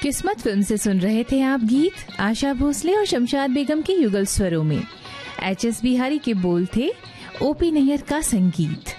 किस्मत फिल्म से सुन रहे थे आप गीत। आशा भोसले और शमशाद बेगम के युगल स्वरों में। एच.एस. बिहारी के बोल थे, ओ.पी. नैयर का संगीत।